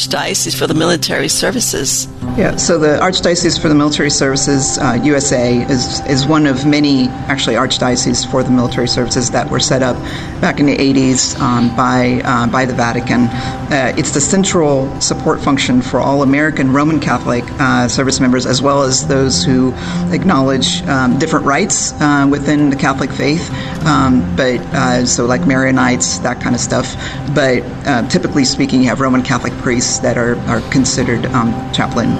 Archdiocese for the Military Services. Yeah, so the Archdiocese for the Military Services, USA, is one of many, actually, Archdioceses for the Military Services that were set up back in the 80s by the Vatican. It's the central support function for all American Roman Catholic service members, as well as those who acknowledge different rites within the Catholic faith, so like Maronites, that kind of stuff. But typically speaking, you have Roman Catholic priests that are considered chaplain.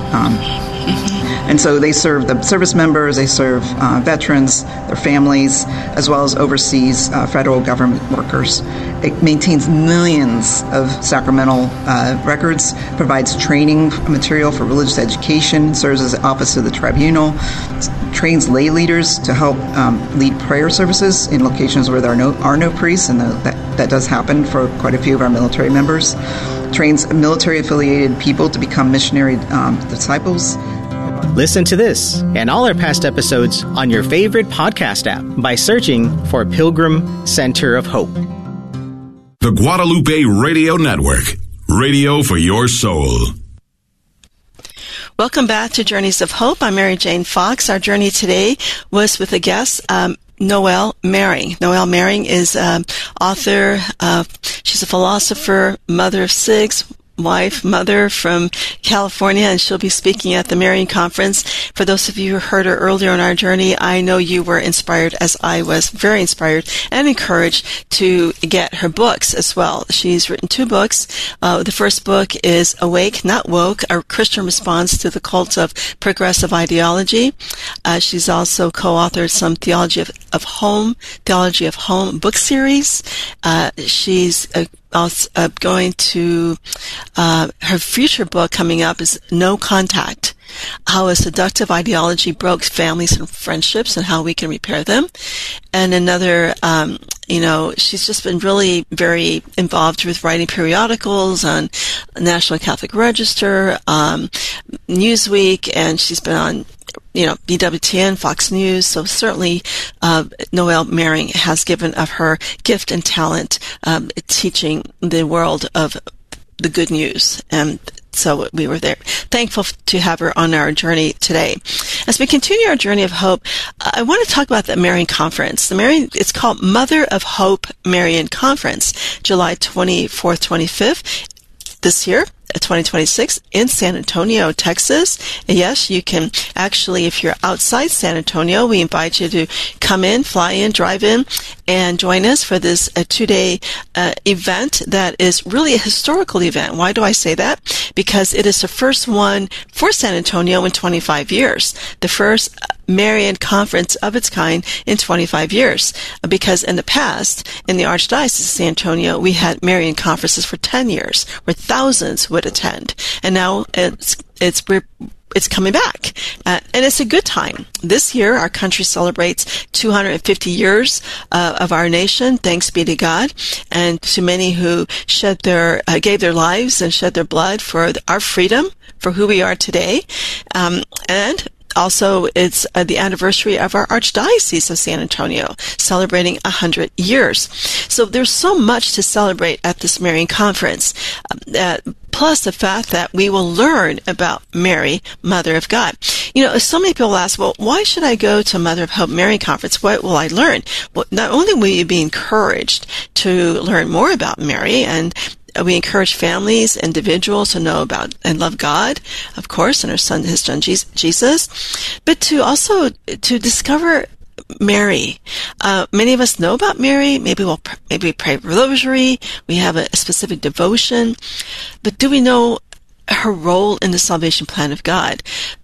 And so they serve the service members, they serve veterans, their families, as well as overseas federal government workers. It maintains millions of sacramental records, provides training material for religious education, serves as the office of the tribunal, trains lay leaders to help lead prayer services in locations where there are no priests, and that does happen for quite a few of our military members. Trains military-affiliated people to become missionary disciples. Listen to this and all our past episodes on your favorite podcast app by searching for Pilgrim Center of Hope. The Guadalupe Radio Network, radio for your soul. Welcome back to Journeys of Hope. I'm Mary Jane Fox. Our journey today was with a guest, Noelle Mering. Noelle Mering is author. She's a philosopher, mother of 6, mother from California, and she'll be speaking at the Marian Conference. For those of you who heard her earlier in our journey, I know you were inspired, as I was, very inspired and encouraged to get her books as well. She's written 2 books. The first book is Awake, Not Woke, A Christian Response to the Cult of Progressive Ideology. She's also co-authored some Theology of Home book series. She's also going to, her future book coming up is No Contact, How a Seductive Ideology Broke Families and Friendships and How We Can Repair Them. And another, she's just been really very involved with writing periodicals on National Catholic Register, Newsweek, and she's been on BWTN, Fox News. So certainly, Noelle Mering has given of her gift and talent, teaching the world of the good news. And so we were there, thankful to have her on our journey today. As we continue our journey of hope, I want to talk about the Marian Conference. It's called Mother of Hope Marian Conference, July 24th, 25th. This year, 2026, in San Antonio, Texas. Yes, you can actually, if you're outside San Antonio, we invite you to come in, fly in, drive in, and join us for this 2-day event that is really a historical event. Why do I say that? Because it is the first one for San Antonio in 25 years. The first Marian Conference of its kind in 25 years. Because in the past, in the Archdiocese of San Antonio, we had Marian conferences for 10 years, where thousands would attend. And now it's coming back. And it's a good time. This year, our country celebrates 250 years of our nation, thanks be to God, and to many who gave their lives and shed their blood for our freedom, for who we are today. And also, it's the anniversary of our Archdiocese of San Antonio, celebrating 100 years. So there's so much to celebrate at this Marian Conference, plus the fact that we will learn about Mary, Mother of God. So many people ask, well, why should I go to Mother of Hope Marian Conference? What will I learn? Well, not only will you be encouraged to learn more about Mary, and we encourage families, individuals to know about and love God, of course, and his son Jesus, but to discover Mary. Many of us know about Mary. Maybe we pray rosary. We have a specific devotion, but do we know her role in the salvation plan of God?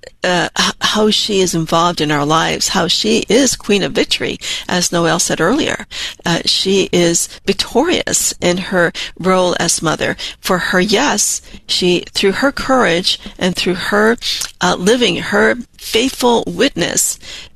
How she is involved in our lives, how she is Queen of Victory, as Noelle said earlier. She is victorious in her role as mother. For her, yes, she, through her courage and through her living her faithful witness,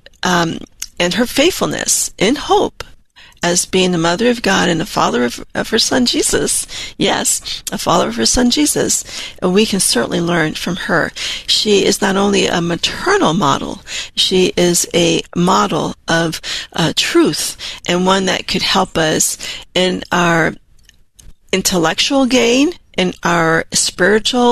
and her faithfulness in hope, as being the mother of God and the father of her son Jesus. Yes, a follower of her son Jesus. And we can certainly learn from her. She is not only a maternal model, she is a model of truth, and one that could help us in our intellectual gain, in our spiritual